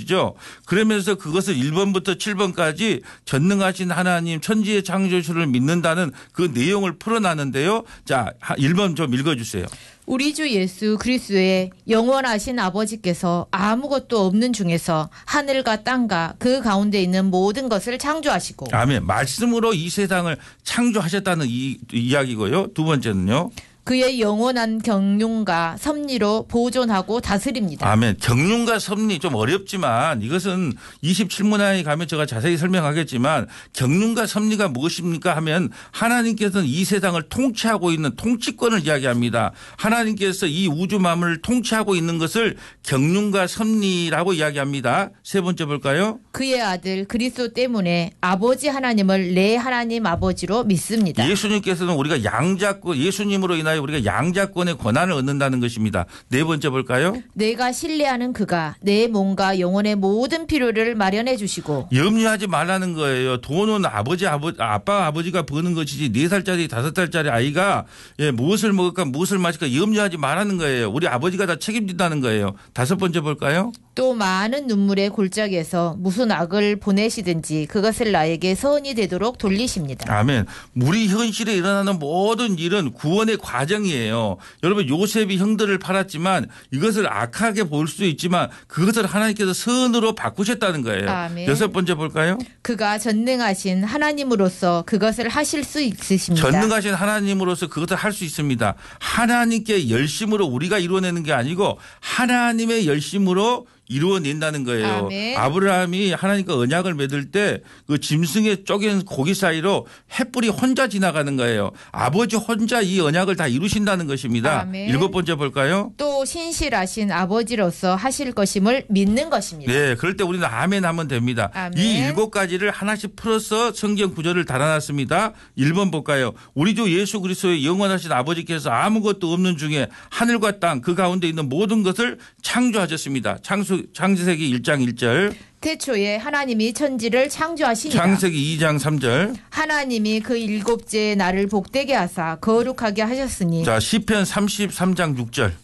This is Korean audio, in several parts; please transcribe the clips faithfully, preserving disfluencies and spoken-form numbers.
것이죠. 그러면서 그것을 일 번부터 칠 번까지 전능하신 하나님 천지의 창조주를 믿는다는 그 내용을 풀어놨는데요. 자, 일 번 좀 읽어주세요. 우리 주 예수 그리스도의 영원하신 아버지께서 아무것도 없는 중에서 하늘과 땅과 그 가운데 있는 모든 것을 창조하시고. 아멘. 말씀으로 이 세상을 창조하셨다는 이 이야기고요. 두 번째는요. 그의 영원한 경륜과 섭리로 보존하고 다스립니다. 아멘. 경륜과 섭리 좀 어렵지만 이것은 이십칠 문화에 가면 제가 자세히 설명하겠지만 경륜과 섭리가 무엇입니까 하면 하나님께서는 이 세상을 통치하고 있는 통치권을 이야기합니다. 하나님께서 이 우주 만물을 통치하고 있는 것을 경륜과 섭리라고 이야기합니다. 세 번째 볼까요? 그의 아들 그리스도 때문에 아버지 하나님을 내 하나님 아버지로 믿습니다. 예수님께서는 우리가 양자권 예수님으로 인하여 우리가 양자권의 권한을 얻는다는 것입니다. 네 번째 볼까요? 내가 신뢰하는 그가 내 몸과 영혼의 모든 필요를 마련해 주시고. 염려하지 말라는 거예요. 돈은 아버지, 아버지, 아빠, 아버지가 버는 것이지 네 살짜리, 다섯 살짜리 아이가 예, 무엇을 먹을까, 무엇을 마실까 염려하지 말라는 거예요. 우리 아버지가 다 책임진다는 거예요. 다섯 번째 볼까요? 또 많은 눈물의 골짜기에서 무슨 악을 보내시든지 그것을 나에게 선이 되도록 돌리십니다. 아멘. 우리 현실에 일어나는 모든 일은 구원의 과정이에요. 여러분 요셉이 형들을 팔았지만 이것을 악하게 볼 수 있지만 그것을 하나님께서 선으로 바꾸셨다는 거예요. 아멘. 여섯 번째 볼까요? 그가 전능하신 하나님으로서 그것을 하실 수 있으십니다. 전능하신 하나님으로서 그것을 할 수 있습니다. 하나님께 열심으로 우리가 이루어내는 게 아니고 하나님의 열심으로 이루어낸다는 거예요. 아멘. 아브라함이 하나님과 언약을 맺을 때 그 짐승에 쪼갠 고기 사이로 횃불이 혼자 지나가는 거예요. 아버지 혼자 이 언약을 다 이루신다는 것입니다. 아멘. 일곱 번째 볼까요? 또 신실하신 아버지로서 하실 것임을 믿는 것입니다. 네, 그럴 때 우리는 아멘 하면 됩니다. 아멘. 이 일곱 가지를 하나씩 풀어서 성경 구절을 달아놨습니다. 일 번 볼까요? 우리 주 예수 그리스도의 영원하신 아버지께서 아무것도 없는 중에 하늘과 땅 그 가운데 있는 모든 것을 창조하셨습니다. 창수 창세기 일 장 일 절. 태초에 하나님이 천지를 창조하시니라. 창세기 이 장 삼 절. 하나님이 그 일곱째 날을 복되게 하사 거룩하게 하셨으니. 자, 시편 삼십삼 장 육 절.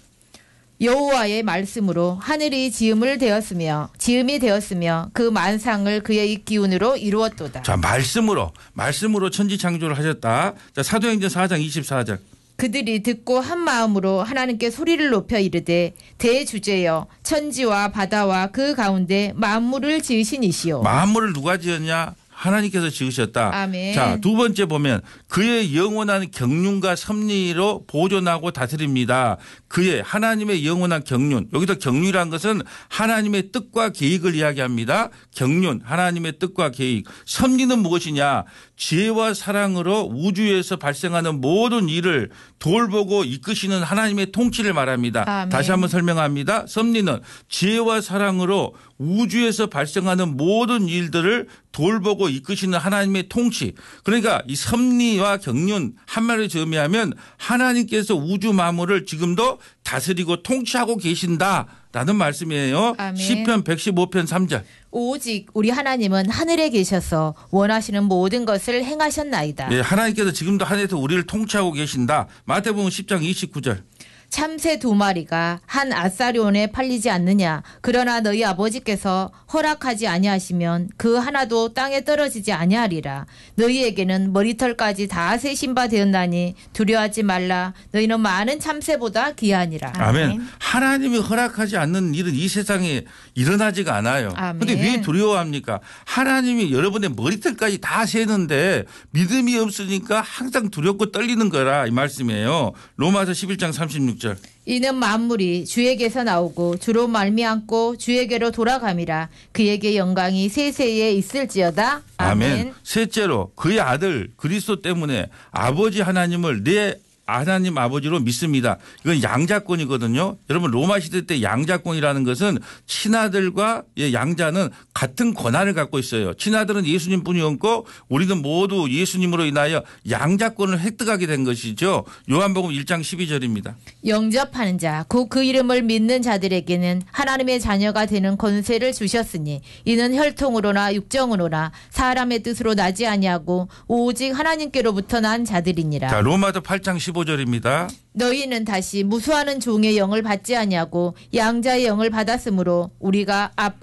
여호와의 말씀으로 하늘이 지음을 되었으며 지음이 되었으며 그 만상을 그의 기운으로 이루었도다. 자, 말씀으로 말씀으로 천지 창조를 하셨다. 자, 사도행전 사 장 이십사 절. 그들이 듣고 한 마음으로 하나님께 소리를 높여 이르되 대주제여 천지와 바다와 그 가운데 만물을 지으신 이시오. 만물을 누가 지었냐? 하나님께서 지으셨다. 아멘. 자, 두 번째 보면 그의 영원한 경륜과 섭리로 보존하고 다스립니다. 그의 하나님의 영원한 경륜. 여기서 경륜이라는 것은 하나님의 뜻과 계획을 이야기합니다. 경륜, 하나님의 뜻과 계획. 섭리는 무엇이냐? 지혜와 사랑으로 우주에서 발생하는 모든 일을 돌보고 이끄시는 하나님의 통치를 말합니다. 아멘. 다시 한번 설명합니다. 섭리는 지혜와 사랑으로 우주에서 발생하는 모든 일들을 돌보고 이끄시는 하나님의 통치. 그러니까 이 섭리와 경륜 한마디로 정의하면 하나님께서 우주 만물을 지금도 다스리고 통치하고 계신다라는 말씀이에요. 아멘. 시편 백십오 편 삼 절. 오직 우리 하나님은 하늘에 계셔서 원하시는 모든 것을 행하셨나이다. 예, 하나님께서 지금도 하늘에서 우리를 통치하고 계신다. 마태복음 십 장 이십구 절. 참새 두 마리가 한 아사리온에 팔리지 않느냐. 그러나 너희 아버지께서 허락하지 아니하시면 그 하나도 땅에 떨어지지 아니하리라. 너희에게는 머리털까지 다 세신 바 되었나니 두려워하지 말라. 너희는 많은 참새보다 귀하니라. 아멘. 아멘. 하나님이 허락하지 않는 일은 이 세상에 일어나지가 않아요. 그런데 아멘. 왜 두려워합니까? 하나님이 여러분의 머리털까지 다 세는데 믿음이 없으니까 항상 두렵고 떨리는 거라 이 말씀이에요. 로마서 십일 장 삼십육 절. 이는 만물이 주에게서 나오고 주로 말미암고 주에게로 돌아감이라. 그에게 영광이 세세에 있을지어다. 아멘. 아멘. 셋째로 그의 아들 그리스도 때문에 아버지 하나님을 내 하나님 아버지로 믿습니다. 이건 양자권이거든요. 여러분 로마 시대 때 양자권이라는 것은 친아들과 양자는 같은 권한을 갖고 있어요. 친아들은 예수님뿐이 없고 우리는 모두 예수님으로 인하여 양자권을 획득하게 된 것이죠. 요한복음 일 장 십이 절입니다. 영접하는 자, 곧 그 이름을 믿는 자들에게는 하나님의 자녀가 되는 권세를 주셨으니 이는 혈통으로나 육정으로나 사람의 뜻으로 나지 아니하고 오직 하나님께로부터 난 자들이니라. 자, 로마서 팔 장 십오 절입니다. 너희는 다시 무수하는 종의 영을 받지 아니하고 양자의 영을 받았으므로 우리가 아빠